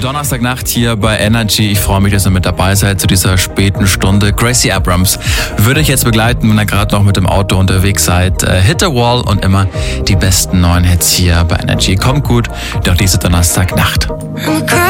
Donnerstagnacht hier bei Energy. Ich freue mich, dass ihr mit dabei seid zu dieser späten Stunde. Gracie Abrams würde ich jetzt begleiten, wenn ihr gerade noch mit dem Auto unterwegs seid. Hit the Wall und immer die besten neuen Hits hier bei Energy. Kommt gut, doch diese Donnerstagnacht.